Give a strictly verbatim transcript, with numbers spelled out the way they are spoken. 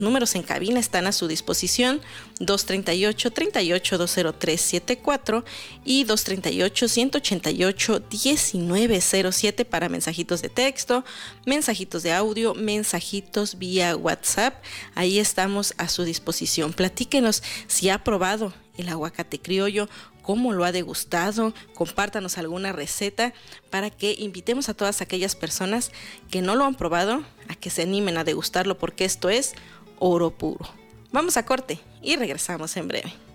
números en cabina están a su disposición: dos treinta y ocho, treinta y ocho, dos cero tres siete cuatro y dos treinta y ocho, ciento ochenta y ocho, diecinueve cero siete para mensajitos de texto, mensajitos de audio, mensajitos vía WhatsApp. Ahí estamos a su disposición. Platíquenos si ha probado el aguacate criollo, cómo lo ha degustado, compártanos alguna receta para que invitemos a todas aquellas personas que no lo han probado a que se animen a degustarlo, porque esto es oro puro. Vamos a corte y regresamos en breve.